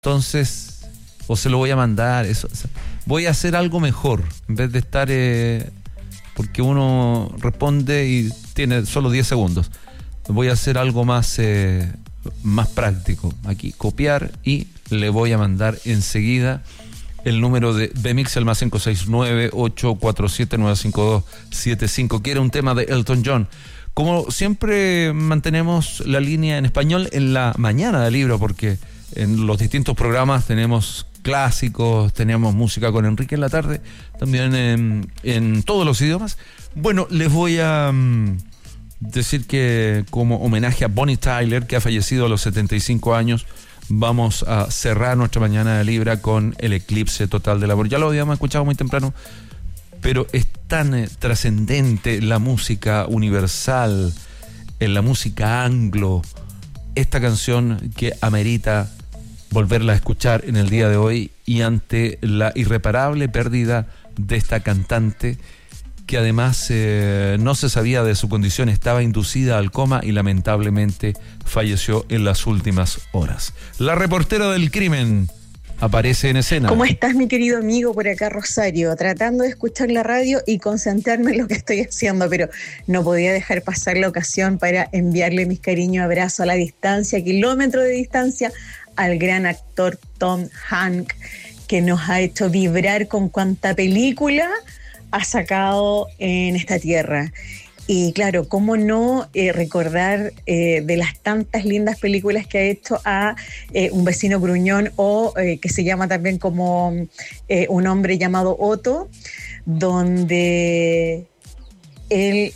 Entonces, o se lo voy a mandar, voy a hacer algo mejor, en vez de estar, porque uno responde y tiene solo 10 segundos. Voy a hacer algo más práctico. Aquí, copiar, y le voy a mandar enseguida el número de BMix, el más 569-847-952-75, que era un tema de Elton John. Como siempre, mantenemos la línea en español en la mañana del libro, porque en los distintos programas tenemos clásicos, tenemos música con Enrique en la tarde, también en todos los idiomas. Bueno, les voy a decir que como homenaje a Bonnie Tyler, que ha fallecido a los 75 años, vamos a cerrar nuestra mañana de Libra con El eclipse total del amor. Ya lo habíamos escuchado muy temprano, pero es tan trascendente la música universal, en la música anglo, esta canción, que amerita volverla a escuchar en el día de hoy, y ante la irreparable pérdida de esta cantante, que además no se sabía de su condición, estaba inducida al coma y lamentablemente falleció en las últimas horas. La reportera del crimen aparece en escena. ¿Cómo estás, mi querido amigo? Por acá, Rosario, tratando de escuchar la radio y concentrarme en lo que estoy haciendo, pero no podía dejar pasar la ocasión para enviarle mis cariños, abrazos a la distancia, kilómetros de distancia, al gran actor Tom Hanks, que nos ha hecho vibrar con cuánta película ha sacado en esta tierra. Y claro, cómo no recordar de las tantas lindas películas que ha hecho a Un vecino gruñón, o que se llama también como Un hombre llamado Otto, donde él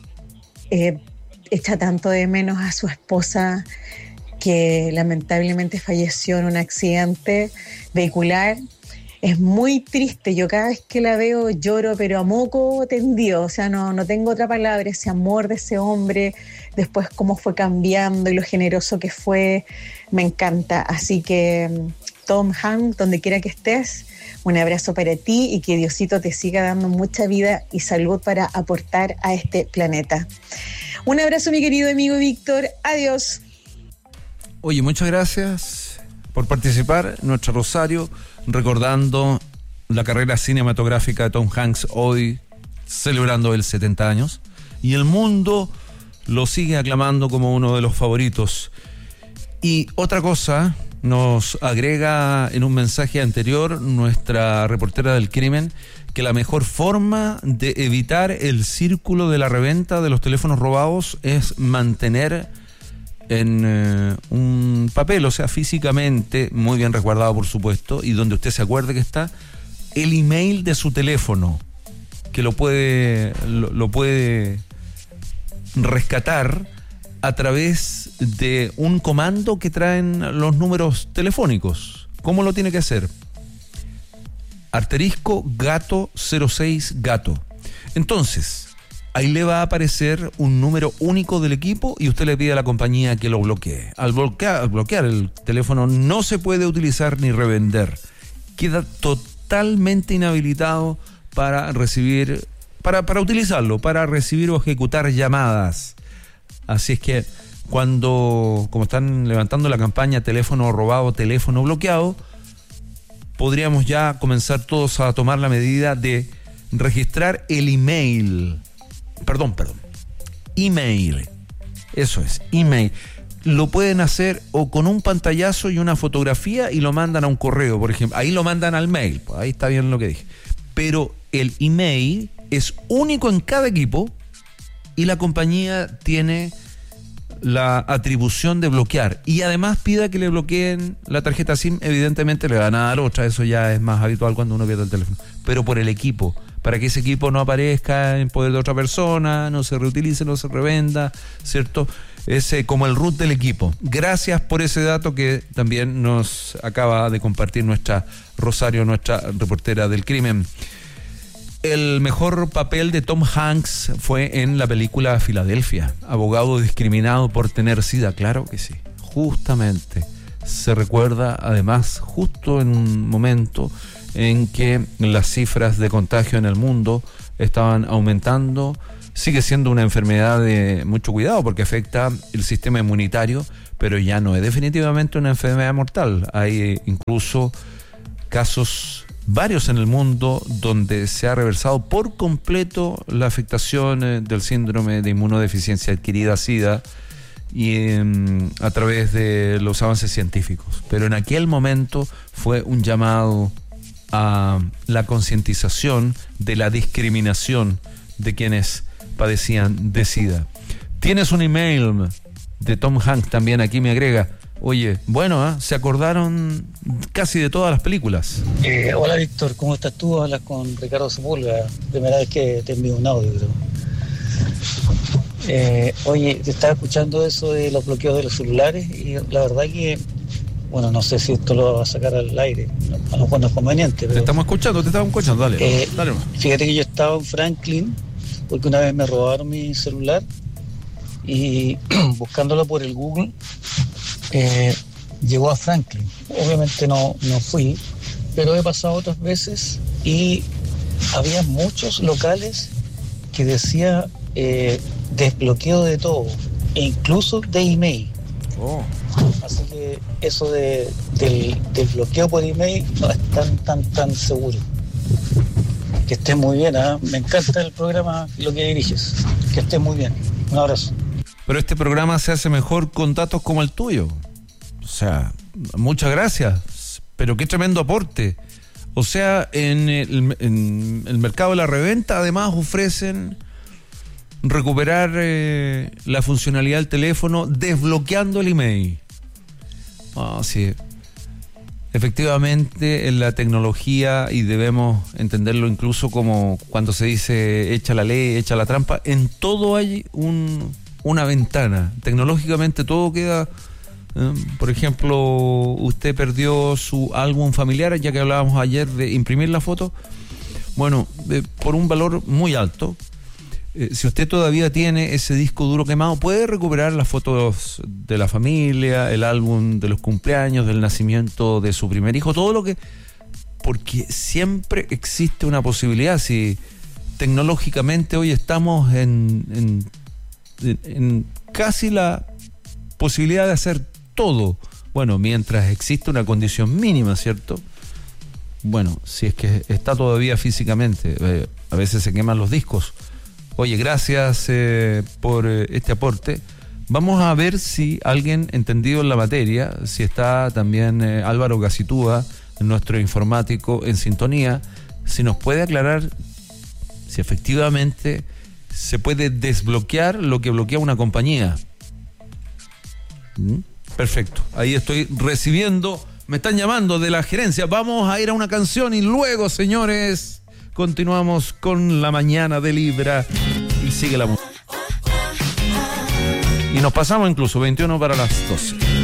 echa tanto de menos a su esposa, que lamentablemente falleció en un accidente vehicular. Es muy triste, yo cada vez que la veo lloro, pero a moco tendido, o sea, no tengo otra palabra. Ese amor de ese hombre, después cómo fue cambiando y lo generoso que fue, me encanta. Así que, Tom Hanks, donde quiera que estés, un abrazo para ti, y que Diosito te siga dando mucha vida y salud para aportar a este planeta. Un abrazo, mi querido amigo Víctor, adiós. Oye, muchas gracias por participar, nuestro Rosario, recordando la carrera cinematográfica de Tom Hanks, hoy celebrando el 70 años, y el mundo lo sigue aclamando como uno de los favoritos. Y otra cosa nos agrega en un mensaje anterior nuestra reportera del crimen, que la mejor forma de evitar el círculo de la reventa de los teléfonos robados es mantener en un papel, o sea, físicamente, muy bien resguardado, por supuesto, y donde usted se acuerde que está, el email de su teléfono, que lo puede rescatar a través de un comando que traen los números telefónicos. ¿Cómo lo tiene que hacer? *gato06gato. Entonces, ahí le va a aparecer un número único del equipo, y usted le pide a la compañía que lo bloquee. Al bloquear el teléfono, no se puede utilizar ni revender. Queda totalmente inhabilitado para recibir, para utilizarlo, para recibir o ejecutar llamadas. Así es que como están levantando la campaña teléfono robado, teléfono bloqueado, podríamos ya comenzar todos a tomar la medida de registrar el email. Email. Eso es, email. Lo pueden hacer o con un pantallazo y una fotografía, y lo mandan a un correo, por ejemplo. Ahí lo mandan al mail, pues ahí está bien lo que dije. Pero el email es único en cada equipo, y la compañía tiene la atribución de bloquear. Y además pida que le bloqueen la tarjeta SIM, evidentemente le van a dar otra, eso ya es más habitual cuando uno pierde el teléfono. Pero por el equipo, para que ese equipo no aparezca en poder de otra persona, no se reutilice, no se revenda, ¿cierto? Es como el root del equipo. Gracias por ese dato que también nos acaba de compartir nuestra Rosario, nuestra reportera del crimen. El mejor papel de Tom Hanks fue en la película Filadelfia, abogado discriminado por tener SIDA, claro que sí, justamente. Se recuerda además justo en un momento en que las cifras de contagio en el mundo estaban aumentando. Sigue siendo una enfermedad de mucho cuidado porque afecta el sistema inmunitario, pero ya no es definitivamente una enfermedad mortal. Hay incluso casos varios en el mundo donde se ha reversado por completo la afectación del síndrome de inmunodeficiencia adquirida SIDA y a través de los avances científicos. Pero en aquel momento fue un llamado a la concientización de la discriminación de quienes padecían de SIDA. Tienes un email de Tom Hanks también, aquí me agrega. Oye, bueno, se acordaron casi de todas las películas. Hola Víctor, ¿cómo estás tú? Hablas con Ricardo Sepúlveda, primera vez que te envío un audio, creo. Oye, te estaba escuchando eso de los bloqueos de los celulares y la verdad que, bueno, no sé si esto lo va a sacar al aire, a lo mejor no es conveniente, pero... Te estamos escuchando, dale. Dale más. Fíjate que yo estaba en Franklin porque una vez me robaron mi celular y buscándolo por el Google llegó a Franklin. Obviamente no fui, pero he pasado otras veces y había muchos locales que decía desbloqueo de todo, e incluso de email. Así que eso del bloqueo por email no es tan seguro. Que estés muy bien, ¿eh? Me encanta el programa y lo que diriges. Que estés muy bien. Un abrazo. Pero este programa se hace mejor con datos como el tuyo. O sea, muchas gracias. Pero qué tremendo aporte. O sea, en el mercado de la reventa además ofrecen recuperar la funcionalidad del teléfono desbloqueando el email. Sí. Efectivamente, en la tecnología, y debemos entenderlo incluso como cuando se dice echa la ley, echa la trampa, en todo hay una ventana. Tecnológicamente todo queda... por ejemplo, usted perdió su álbum familiar, ya que hablábamos ayer de imprimir la foto. Bueno, por un valor muy alto. Si usted todavía tiene ese disco duro quemado, puede recuperar las fotos de la familia, el álbum de los cumpleaños, del nacimiento de su primer hijo, todo lo que... Porque siempre existe una posibilidad. Si tecnológicamente hoy estamos en casi la posibilidad de hacer todo. Bueno, mientras existe una condición mínima, ¿cierto? Bueno, si es que está todavía físicamente, a veces se queman los discos. Oye, gracias por este aporte. Vamos a ver si alguien entendido en la materia, si está también Álvaro Gacitúa, nuestro informático, en sintonía, si nos puede aclarar si efectivamente se puede desbloquear lo que bloquea una compañía. Perfecto, ahí estoy recibiendo, me están llamando de la gerencia. Vamos a ir a una canción y luego, señores, continuamos con la mañana de Libra y sigue la música. Y nos pasamos incluso 21 para las 12.